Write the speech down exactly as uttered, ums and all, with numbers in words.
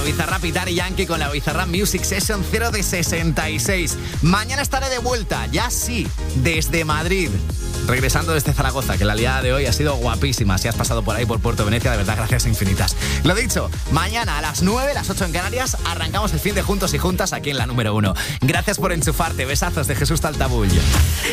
Bizarrap y Daddy Yankee con la Bizarrap Music Session cero de sesenta y seis. Mañana estaré de vuelta, ya sí, desde Madrid. Regresando desde Zaragoza, que la liada de hoy ha sido guapísima. Si has pasado por ahí, por Puerto Venecia, de verdad, gracias infinitas. Lo dicho, mañana a las nueve, las ocho en Canarias, arrancamos el fin de juntos y juntas aquí en la número uno. Gracias por enchufarte. Besazos de Jesús Taltabull.